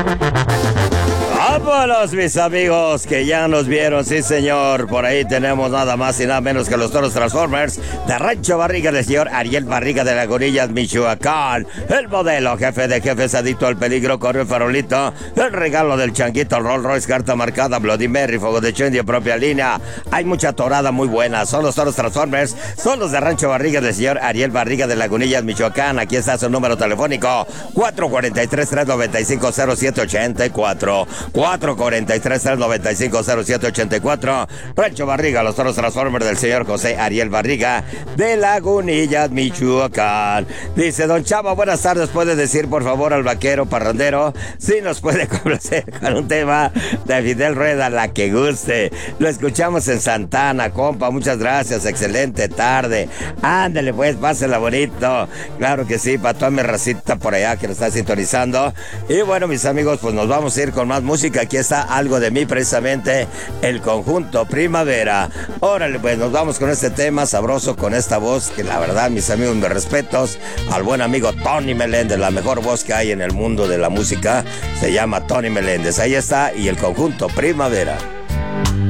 Vámonos, mis amigos, que ya nos vieron, sí señor. Por ahí tenemos nada más y nada menos que los Toros Transformers de Rancho Barriga del señor Ariel Barriga de Lagunillas, Michoacán. El modelo, jefe de jefes, adicto al peligro, corre el farolito. El regalo del changuito, Rolls Royce, carta marcada, Bloody Mary, fuego de Chendi en propia línea. Hay mucha torada muy buena. Son los Toros Transformers, son los de Rancho Barriga del señor Ariel Barriga de Lagunillas, Michoacán. Aquí está su número telefónico: 443-395-0784. 443-395-0784. Rancho Barriga, los Toros Transformers del señor José Ariel Barriga de Lagunillas, Michoacán. Dice don Chava, buenas tardes. ¿Puede decir por favor al vaquero parrandero si nos puede complacer con un tema de Fidel Rueda, la que guste? Lo escuchamos en Santana, compa. Muchas gracias, excelente tarde. Ándale pues, pásela bonito. Claro que sí, para toda mi racita por allá que nos está sintonizando. Y bueno, mis amigos, pues nos vamos a ir con más música. Aquí está algo de mí, precisamente el conjunto Primavera. Órale, pues nos vamos con este tema sabroso, con esta voz que la verdad, mis amigos, mis respetos al buen amigo Tony Meléndez, la mejor voz que hay en el mundo de la música, se llama Tony Meléndez. Ahí está, y el conjunto Primavera.